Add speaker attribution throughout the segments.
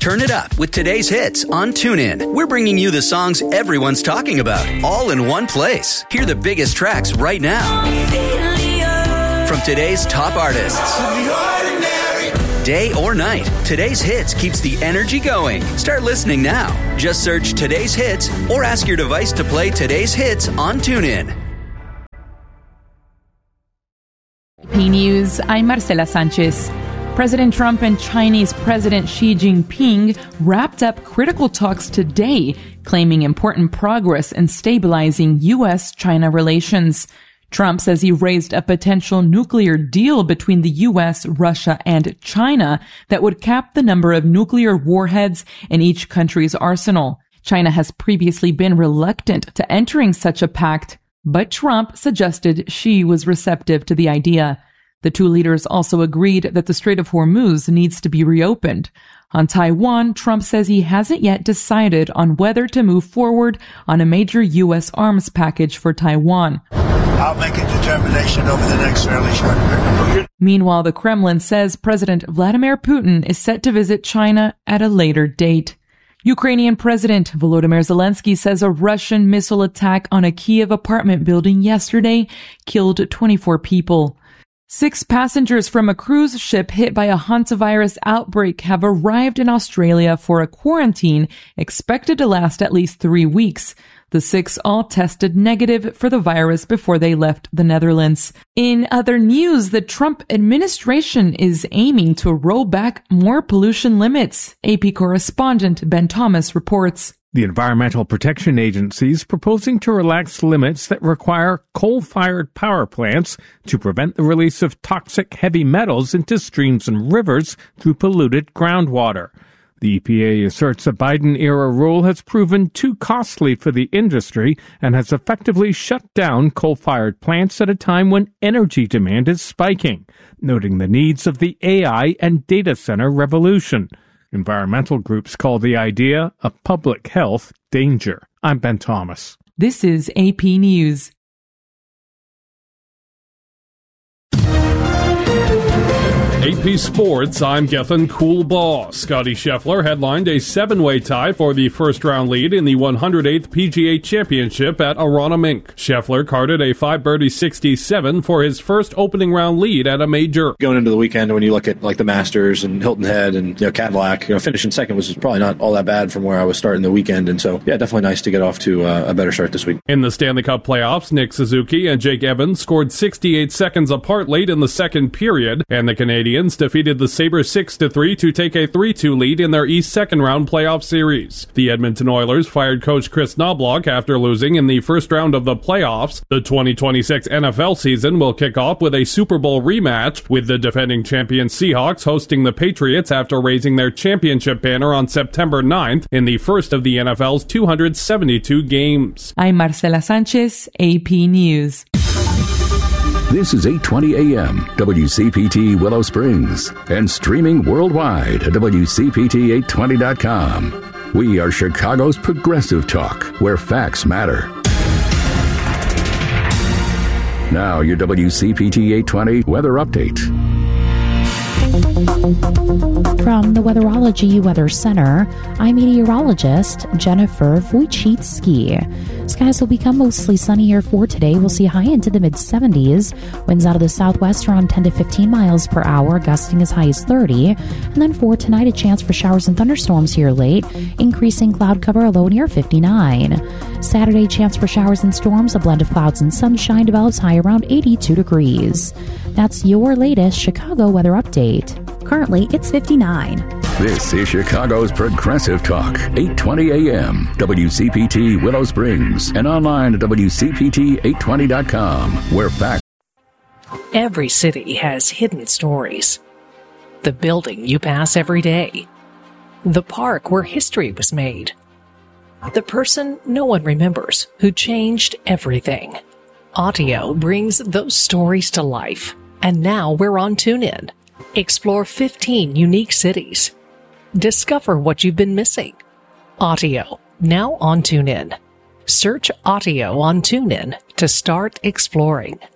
Speaker 1: Turn it up with today's hits on TuneIn. We're bringing you the songs everyone's talking about, all in one place. Hear the biggest tracks right now from today's top artists. Day or night, today's hits keeps the energy going. Start listening now. Just search today's hits or ask your device to play today's hits on TuneIn.
Speaker 2: AP News, I'm Marcela Sanchez. President Trump and Chinese President Xi Jinping wrapped up critical talks today, claiming important progress in stabilizing U.S.-China relations. Trump says he raised a potential nuclear deal between the U.S., Russia, and China that would cap the number of nuclear warheads in each country's arsenal. China has previously been reluctant to entering such a pact, but Trump suggested Xi was receptive to the idea. The two leaders also agreed that the Strait of Hormuz needs to be reopened. On Taiwan, Trump says he hasn't yet decided on whether to move forward on a major U.S. arms package for Taiwan.
Speaker 3: I'll make a determination over the next fairly short period.
Speaker 2: Meanwhile, the Kremlin says President Vladimir Putin is set to visit China at a later date. Ukrainian President Volodymyr Zelensky says a Russian missile attack on a Kyiv apartment building yesterday killed 24 people. 6 passengers from a cruise ship hit by a hantavirus outbreak have arrived in Australia for a quarantine expected to last at least 3 weeks. The 6 all tested negative for the virus before they left the Netherlands. In other news, the Trump administration is aiming to roll back more pollution limits. AP correspondent Ben Thomas reports.
Speaker 4: The Environmental Protection Agency is proposing to relax limits that require coal-fired power plants to prevent the release of toxic heavy metals into streams and rivers through polluted groundwater. The EPA asserts a Biden-era rule has proven too costly for the industry and has effectively shut down coal-fired plants at a time when energy demand is spiking, noting the needs of the AI and data center revolution. Environmental groups call the idea a public health danger. I'm Ben Thomas.
Speaker 2: This is AP News.
Speaker 5: AP Sports, I'm Gethin Coolbaugh. Scotty Scheffler headlined a 7-way tie for the first-round lead in the 108th PGA Championship at Arana Mink. Scheffler carded a 5-birdie 67 for his first opening round lead at a major.
Speaker 6: Going into the weekend, when you look at like the Masters and Hilton Head and Cadillac, finishing second was probably not all that bad from where I was starting the weekend. And so, yeah, definitely nice to get off to a better start this week.
Speaker 5: In the Stanley Cup playoffs, Nick Suzuki and Jake Evans scored 68 seconds apart late in the second period, and the Canadians defeated the Sabres 6-3 to take a 3-2 lead in their East second-round playoff series. The Edmonton Oilers fired coach Chris Knobloch after losing in the first round of the playoffs. The 2026 NFL season will kick off with a Super Bowl rematch, with the defending champion Seahawks hosting the Patriots after raising their championship banner on September 9th in the first of the NFL's 272 games.
Speaker 2: I'm Marcela Sanchez, AP News.
Speaker 7: This is 820 AM, WCPT Willow Springs, and streaming worldwide at WCPT820.com. We are Chicago's progressive talk, where facts matter. Now, your WCPT 820 weather update.
Speaker 8: From the Weatherology Weather Center, I'm meteorologist Jennifer Wojcicki. Skies will become mostly sunny here for today. We'll see a high into the mid-70s. Winds out of the southwest around 10 to 15 miles per hour, gusting as high as 30. And then for tonight, a chance for showers and thunderstorms here late, increasing cloud cover, a low near 59. Saturday, chance for showers and storms, a blend of clouds and sunshine, develops high around 82 degrees. That's your latest Chicago weather update.
Speaker 9: Currently, it's 59.
Speaker 7: This is Chicago's Progressive Talk, 820 AM, WCPT Willow Springs, and online at WCPT820.com, where facts.
Speaker 10: Every city has hidden stories. The building you pass every day. The park where history was made. The person no one remembers who changed everything. Audio brings those stories to life. And now we're on TuneIn. Explore 15 unique cities. Discover what you've been missing. Audio, now on TuneIn. Search Audio on TuneIn to start exploring.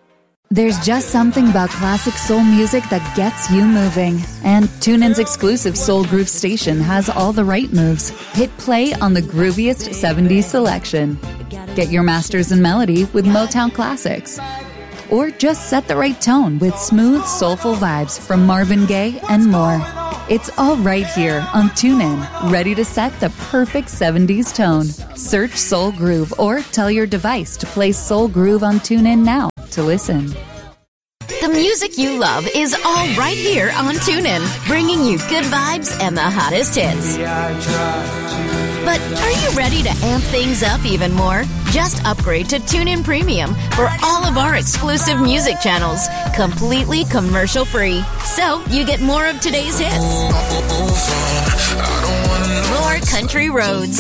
Speaker 11: There's just something about classic soul music that gets you moving. And TuneIn's exclusive Soul Groove station has all the right moves. Hit play on the grooviest 70s selection. Get your masters in melody with Motown classics. Or just set the right tone with smooth, soulful vibes from Marvin Gaye and more. It's all right here on TuneIn, ready to set the perfect 70s tone. Search Soul Groove or tell your device to play Soul Groove on TuneIn now to listen.
Speaker 12: The music you love is all right here on TuneIn, bringing you good vibes and the hottest hits. But are you ready to amp things up even more? Just upgrade to TuneIn Premium for all of our exclusive music channels, completely commercial-free. So you get more of today's hits, more country roads,